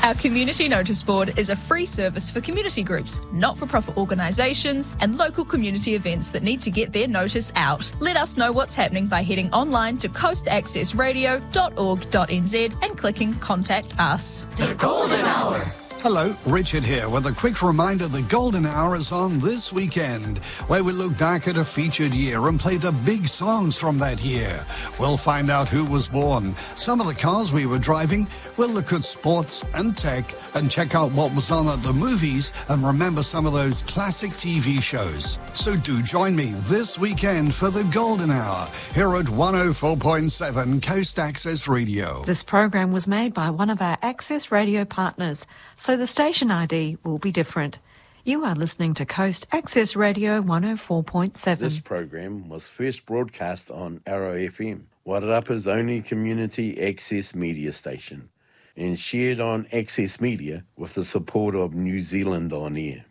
Our community notice board is a free service for community groups, not-for-profit organisations and local community events that need to get their notice out. Let us know what's happening by heading online to coastaccessradio.org.nz and clicking Contact Us. The Golden Hour. Hello, Richard here with a quick reminder the Golden Hour is on this weekend, where we look back at a featured year and play the big songs from that year. We'll find out who was born, some of the cars we were driving, we'll look at sports and tech and check out what was on at the movies and remember some of those classic TV shows. So do join me this weekend for the Golden Hour here at 104.7 Coast Access Radio. This program was made by one of our Access Radio partners, so the station ID will be different. You are listening to Coast Access Radio 104.7. This program was first broadcast on Arrow FM, Wairarapa's only community access media station, and shared on Access Media with the support of New Zealand On Air.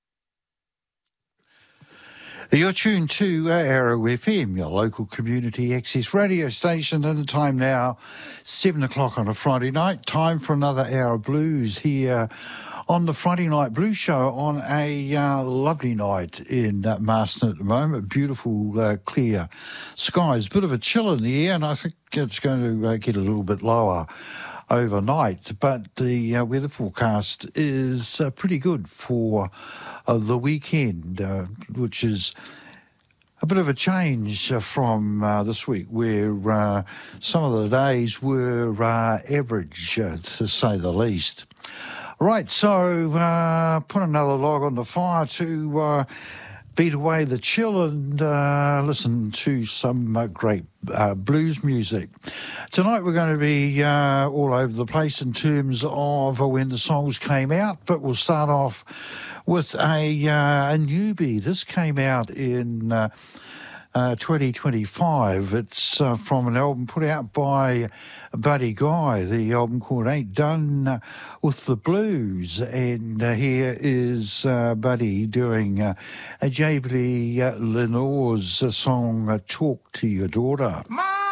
You're tuned to Arrow FM, your local community access radio station, and the time now, 7 o'clock on a Friday night. Time for another hour of blues here on the Friday Night Blues Show on a lovely night in Marston at the moment. Beautiful, clear skies. Bit of a chill in the air, and I think it's going to get a little bit lower overnight, but the weather forecast is pretty good for the weekend, which is a bit of a change from this week, where some of the days were average, to say the least. Right, so put another log on the fire to beat away the chill and listen to some great blues music. Tonight we're going to be all over the place in terms of when the songs came out, but we'll start off with a newbie. This came out in 2025. It's from an album put out by Buddy Guy. The album called Ain't Done With The Blues. And here is Buddy doing Jabley Lenore's song Talk to Your Daughter.